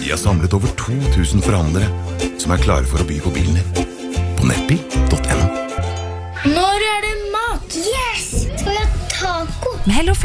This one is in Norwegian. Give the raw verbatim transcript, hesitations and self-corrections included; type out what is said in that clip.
Vi har samlet over to tusen forhandlere som er klare for å by på bilen din. På nettbil punktum no. Når er det mat? Yes! Skal vi ha taco? Med Hello